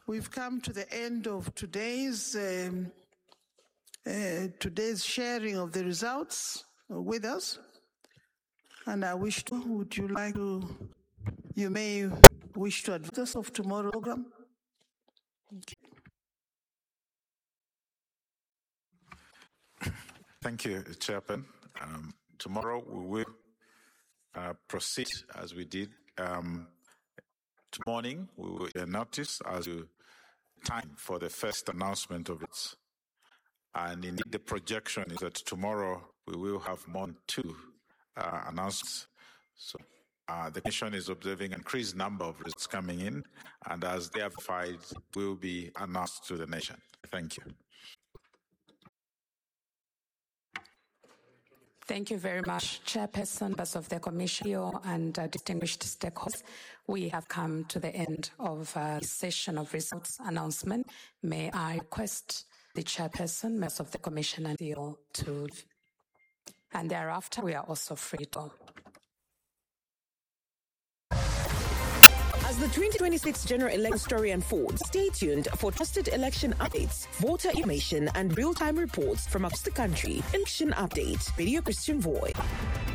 We've come to the end of today's sharing of the results with us. And I wish to, you may wish to advise us of tomorrow's program. Okay. Thank you, Chairman. Tomorrow we will proceed as we did. Morning we will notice as to time for the first announcement of it. And indeed the projection is that tomorrow we will have more than 2 announcements. So the Commission is observing an increased number of results coming in, and as they are verified, will be announced to the nation. Thank you. Thank you very much, Chairperson, members of the Commission and distinguished stakeholders. We have come to the end of this session of results announcement. May I request the Chairperson, members of the Commission and CEO to leave. And thereafter, we are also free to. As the 2026 general election story unfolds, stay tuned for trusted election updates, voter information, and real-time reports from across the country. Election Update, Radio Christian Voice.